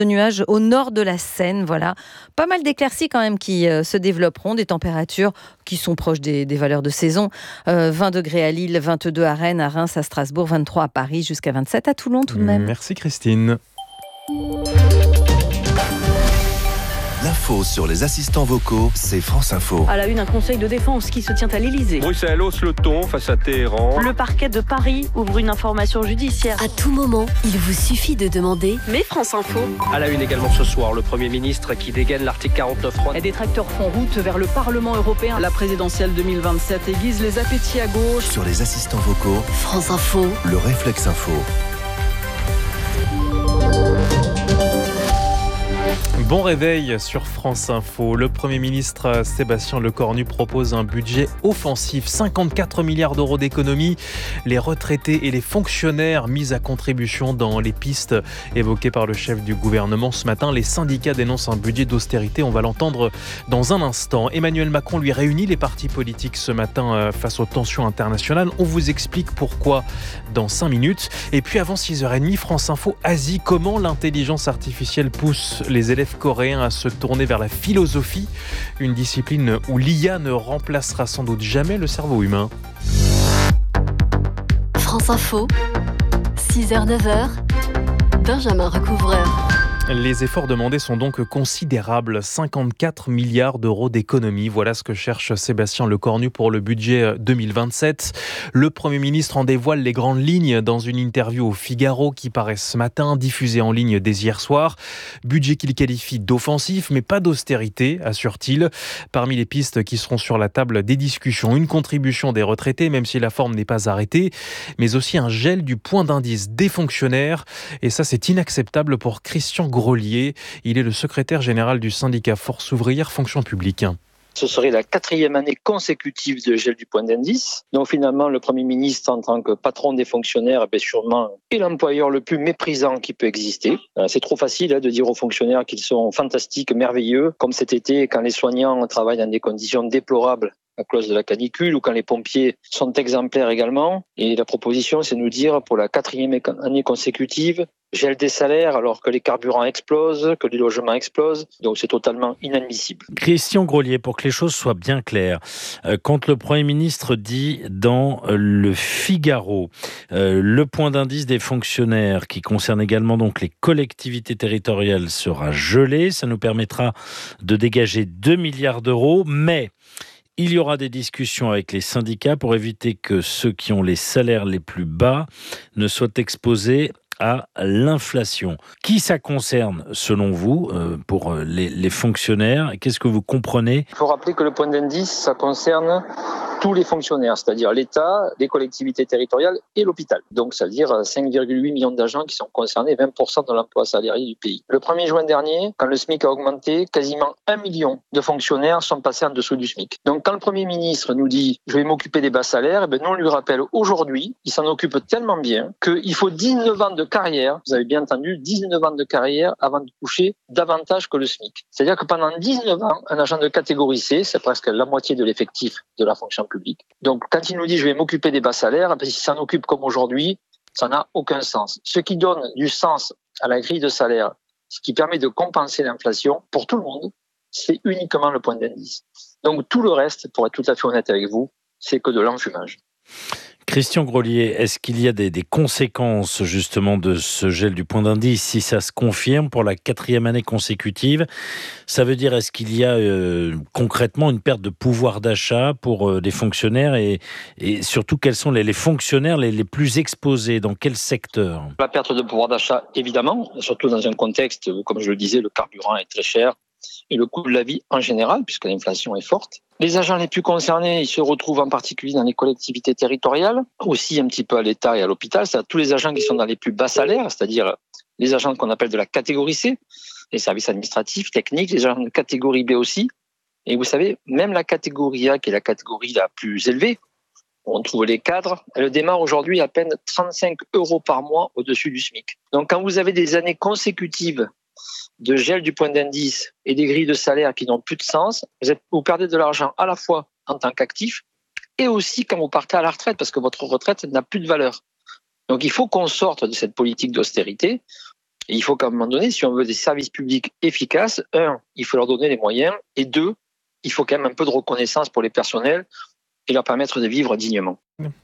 de nuages au nord de la Seine, voilà. Pas mal d'éclaircies quand même qui se développeront, des températures qui sont proches des valeurs de saison. 20 degrés à Lille, 22 à Rennes, à Reims, à Strasbourg, 23 à Paris, jusqu'à 27 à Toulon tout de même. Merci Christine. L'info sur les assistants vocaux, c'est France Info. À la une, un conseil de défense qui se tient à l'Elysée. Bruxelles hausse le ton face à Téhéran. Le parquet de Paris ouvre une information judiciaire. À tout moment, il vous suffit de demander « Mais France Info ». À la une également ce soir, le Premier ministre qui dégaine l'article 49.3. Et des tracteurs font route vers le Parlement européen. La présidentielle 2027 aiguise les appétits à gauche. Sur les assistants vocaux, France Info, le réflexe info. Bon réveil sur France Info. Le Premier ministre Sébastien Lecornu propose un budget offensif. 54 milliards d'euros d'économies. Les retraités et les fonctionnaires mis à contribution dans les pistes évoquées par le chef du gouvernement ce matin. Les syndicats dénoncent un budget d'austérité. On va l'entendre dans un instant. Emmanuel Macron lui réunit les partis politiques ce matin face aux tensions internationales. On vous explique pourquoi dans 5 minutes. Et puis avant 6h30, France Info Asie. Comment l'intelligence artificielle pousse les élèves coréens à se tourner vers la philosophie, une discipline où l'IA ne remplacera sans doute jamais le cerveau humain. France Info, 6h-9h, Benjamin Recouvreur. Les efforts demandés sont donc considérables, 54 milliards d'euros d'économies. Voilà ce que cherche Sébastien Lecornu pour le budget 2027. Le Premier ministre en dévoile les grandes lignes dans une interview au Figaro qui paraît ce matin, diffusée en ligne dès hier soir. Budget qu'il qualifie d'offensif, mais pas d'austérité, assure-t-il. Parmi les pistes qui seront sur la table des discussions, une contribution des retraités, même si la forme n'est pas arrêtée, mais aussi un gel du point d'indice des fonctionnaires. Et ça, c'est inacceptable pour Christian Grolier. Il est le secrétaire général du syndicat Force ouvrière fonction publique. Ce serait la 4e année consécutive de gel du point d'indice. Donc finalement, le Premier ministre, en tant que patron des fonctionnaires, sûrement est l'employeur le plus méprisant qui peut exister. C'est trop facile de dire aux fonctionnaires qu'ils sont fantastiques, merveilleux, comme cet été quand les soignants travaillent dans des conditions déplorables à cause de la canicule ou quand les pompiers sont exemplaires également. Et la proposition, c'est de nous dire pour la 4e année consécutive, gel des salaires alors que les carburants explosent, que les logements explosent. Donc c'est totalement inadmissible. Christian Grolier, pour que les choses soient bien claires, quand le Premier ministre dit dans le Figaro, le point d'indice des fonctionnaires qui concerne également donc les collectivités territoriales sera gelé, ça nous permettra de dégager 2 milliards d'euros, mais il y aura des discussions avec les syndicats pour éviter que ceux qui ont les salaires les plus bas ne soient exposés à l'inflation. Qui ça concerne, selon vous, pour les fonctionnaires? Qu'est-ce que vous comprenez? Il faut rappeler que le point d'indice, ça concerne tous les fonctionnaires, c'est-à-dire l'État, les collectivités territoriales et l'hôpital. Donc, ça veut dire 5,8 millions d'agents qui sont concernés, 20% de l'emploi salarié du pays. Le 1er juin dernier, quand le SMIC a augmenté, quasiment 1 million de fonctionnaires sont passés en dessous du SMIC. Donc, quand le Premier ministre nous dit « je vais m'occuper des bas salaires », nous, on lui rappelle aujourd'hui, il s'en occupe tellement bien qu'il faut 19 ans de carrière, vous avez bien entendu, 19 ans de carrière avant de toucher davantage que le SMIC. C'est-à-dire que pendant 19 ans, un agent de catégorie C, c'est presque la moitié de l'effectif de la fonction publique. Donc, quand il nous dit « je vais m'occuper des bas salaires », s'il s'en occupe comme aujourd'hui, ça n'a aucun sens. Ce qui donne du sens à la grille de salaire, ce qui permet de compenser l'inflation pour tout le monde, c'est uniquement le point d'indice. Donc, tout le reste, pour être tout à fait honnête avec vous, c'est que de l'enfumage. Christian Grolier, est-ce qu'il y a des conséquences justement de ce gel du point d'indice si ça se confirme pour la 4e année consécutive? Ça veut dire, est-ce qu'il y a concrètement une perte de pouvoir d'achat pour les fonctionnaires et surtout quels sont les fonctionnaires les plus exposés, dans quel secteur? La perte de pouvoir d'achat, évidemment, surtout dans un contexte où, comme je le disais, le carburant est très cher et le coût de la vie en général, puisque l'inflation est forte. Les agents les plus concernés, ils se retrouvent en particulier dans les collectivités territoriales, aussi un petit peu à l'État et à l'hôpital. C'est-à-dire tous les agents qui sont dans les plus bas salaires, c'est-à-dire les agents qu'on appelle de la catégorie C, les services administratifs, techniques, les agents de catégorie B aussi. Et vous savez, même la catégorie A, qui est la catégorie la plus élevée, où on trouve les cadres, elle démarre aujourd'hui à peine 35 € par mois au-dessus du SMIC. Donc quand vous avez des années consécutives de gel du point d'indice et des grilles de salaire qui n'ont plus de sens, vous perdez de l'argent à la fois en tant qu'actif et aussi quand vous partez à la retraite, parce que votre retraite n'a plus de valeur. Donc il faut qu'on sorte de cette politique d'austérité Et il faut qu'à un moment donné, si on veut des services publics efficaces, 1, il faut leur donner les moyens, et 2, il faut quand même un peu de reconnaissance pour les personnels et leur permettre de vivre dignement.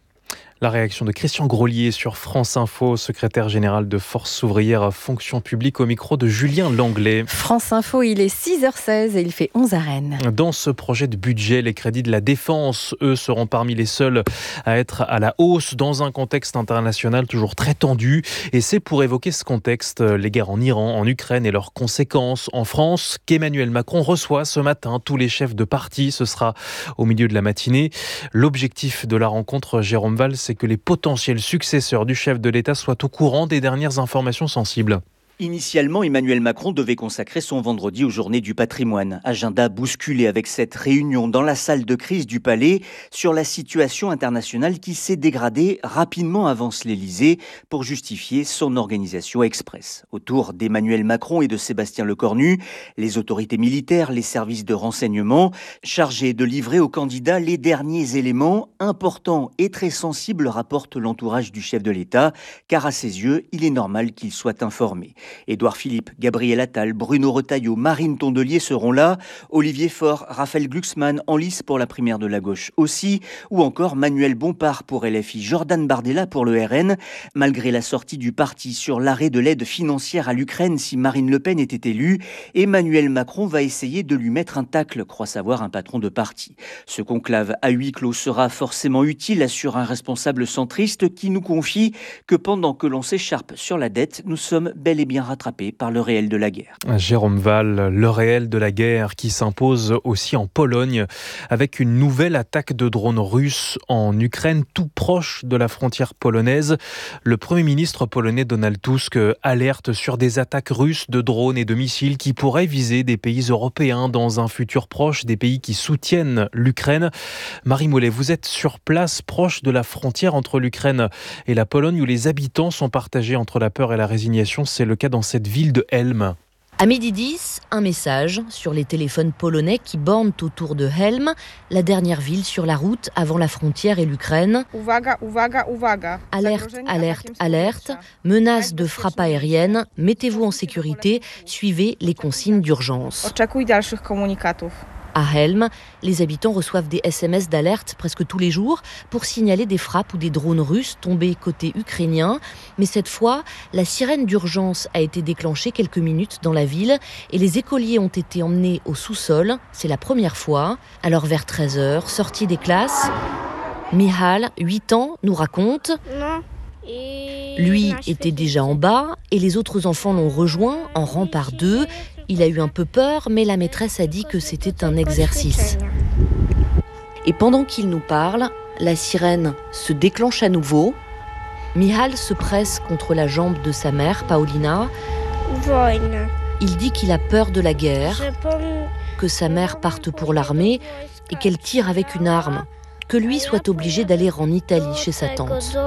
La réaction de Christian Grolier sur France Info, secrétaire général de Force ouvrière fonction publique, au micro de Julien Langlais. France Info, il est 6h16 et il fait 11 à Rennes. Dans ce projet de budget, les crédits de la défense, eux, seront parmi les seuls à être à la hausse dans un contexte international toujours très tendu. Et c'est pour évoquer ce contexte, les guerres en Iran, en Ukraine et leurs conséquences en France, qu'Emmanuel Macron reçoit ce matin tous les chefs de parti. Ce sera au milieu de la matinée. L'objectif de la rencontre, Jérôme Valls, c'est que les potentiels successeurs du chef de l'État soient au courant des dernières informations sensibles. Initialement, Emmanuel Macron devait consacrer son vendredi aux Journées du patrimoine. Agenda bousculé avec cette réunion dans la salle de crise du Palais sur la situation internationale qui s'est dégradée rapidement, avance l'Élysée, pour justifier son organisation express. Autour d'Emmanuel Macron et de Sébastien Lecornu, les autorités militaires, les services de renseignement, chargés de livrer aux candidats les derniers éléments importants et très sensibles, rapporte l'entourage du chef de l'État, car à ses yeux, il est normal qu'il soit informé. Édouard Philippe, Gabriel Attal, Bruno Retailleau, Marine Tondelier seront là, Olivier Faure, Raphaël Glucksmann en lice pour la primaire de la gauche aussi, ou encore Manuel Bompard pour LFI, Jordan Bardella pour le RN. Malgré la sortie du parti sur l'arrêt de l'aide financière à l'Ukraine si Marine Le Pen était élue, Emmanuel Macron va essayer de lui mettre un tacle, croit savoir un patron de parti. Ce conclave à huis clos sera forcément utile, assure un responsable centriste qui nous confie que pendant que l'on s'écharpe sur la dette, nous sommes bel et bien rattrapé par le réel de la guerre. Jérôme Valls, le réel de la guerre qui s'impose aussi en Pologne avec une nouvelle attaque de drones russes en Ukraine, tout proche de la frontière polonaise. Le Premier ministre polonais Donald Tusk alerte sur des attaques russes de drones et de missiles qui pourraient viser des pays européens dans un futur proche, des pays qui soutiennent l'Ukraine. Marie Mollet, vous êtes sur place, proche de la frontière entre l'Ukraine et la Pologne, où les habitants sont partagés entre la peur et la résignation. C'est le cas dans cette ville de Helm. À midi 10, un message sur les téléphones polonais qui bornent autour de Helm, la dernière ville sur la route avant la frontière et l'Ukraine. Alerte, alerte, alerte, menace de frappe aérienne, mettez-vous en sécurité, suivez les consignes d'urgence. À Helm, les habitants reçoivent des SMS d'alerte presque tous les jours pour signaler des frappes ou des drones russes tombés côté ukrainien. Mais cette fois, la sirène d'urgence a été déclenchée quelques minutes dans la ville et les écoliers ont été emmenés au sous-sol. C'est la première fois. Alors vers 13h, sortie des classes, Mihal, 8 ans, nous raconte... Lui était déjà en bas et les autres enfants l'ont rejoint en rang par deux. Il a eu un peu peur, mais la maîtresse a dit que c'était un exercice. Et pendant qu'il nous parle, la sirène se déclenche à nouveau. Mihal se presse contre la jambe de sa mère, Paulina. Il dit qu'il a peur de la guerre, que sa mère parte pour l'armée et qu'elle tire avec une arme, que lui soit obligé d'aller en Italie chez sa tante.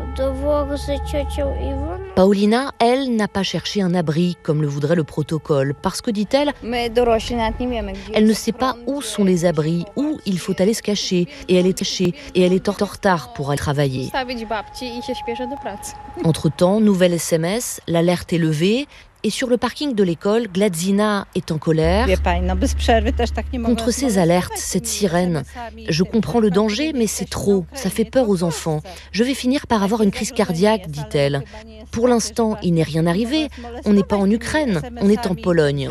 Paulina, elle, n'a pas cherché un abri, comme le voudrait le protocole, parce que, dit-elle, elle ne sait pas où sont les abris, où il faut aller se cacher, et elle est en retard pour aller travailler. Entre-temps, nouvelle SMS, l'alerte est levée, et sur le parking de l'école, Gladzina est en colère contre ces alertes, cette sirène. Je comprends le danger, mais c'est trop, ça fait peur aux enfants. Je vais finir par avoir une crise cardiaque, dit-elle. Pour l'instant, il n'est rien arrivé. On n'est pas en Ukraine, on est en Pologne.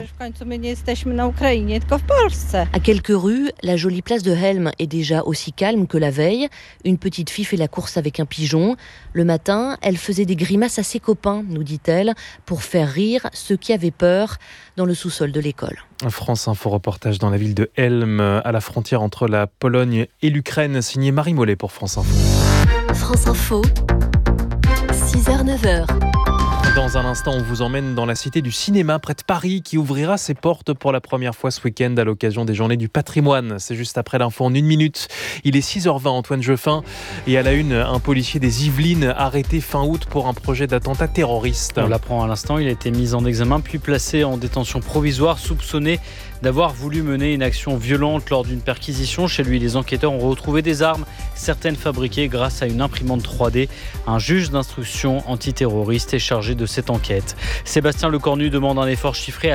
À quelques rues, la jolie place de Helm est déjà aussi calme que la veille. Une petite fille fait la course avec un pigeon. Le matin, elle faisait des grimaces à ses copains, nous dit-elle, pour faire rire ceux qui avaient peur dans le sous-sol de l'école. France Info reportage dans la ville de Helm, à la frontière entre la Pologne et l'Ukraine, signé Marie Mollet pour France Info. France Info, 6h-9h. Dans un instant, on vous emmène dans la cité du cinéma près de Paris qui ouvrira ses portes pour la première fois ce week-end à l'occasion des Journées du patrimoine. C'est juste après l'info en 1 minute. Il est 6h20, Antoine Jeffin. Et à la une, un policier des Yvelines arrêté fin août pour un projet d'attentat terroriste. On l'apprend à l'instant, il a été mis en examen puis placé en détention provisoire, soupçonné d'avoir voulu mener une action violente lors d'une perquisition. Chez lui, les enquêteurs ont retrouvé des armes, certaines fabriquées grâce à une imprimante 3D. Un juge d'instruction antiterroriste est chargé de cette enquête. Sébastien Lecornu demande un effort chiffré à